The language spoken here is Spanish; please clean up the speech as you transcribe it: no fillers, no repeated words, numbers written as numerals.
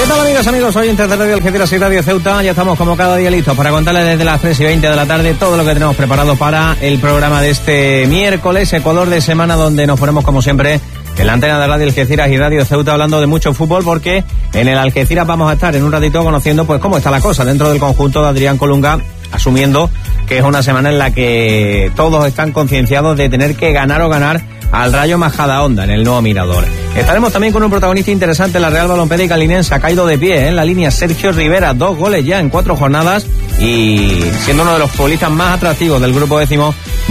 ¿Qué tal, amigos? Hoy en Tercer Radio Algeciras y Radio Ceuta ya estamos como cada día listos para contarles desde las 3:20 de la tarde todo lo que tenemos preparado para el programa de este miércoles, Ecuador de semana, donde nos ponemos como siempre en la antena de Radio Algeciras y Radio Ceuta hablando de mucho fútbol, porque en el Algeciras vamos a estar en un ratito conociendo pues cómo está la cosa dentro del conjunto de Adrián Colunga, asumiendo que es una semana en la que todos están concienciados de tener que ganar al Rayo Majadahonda en el nuevo Mirador. Estaremos también con un protagonista interesante en la Real Balompédica Linense. Ha caído de pie en la línea Sergio Rivera, 2 goles ya en 4 jornadas y siendo uno de los futbolistas más atractivos del grupo décimo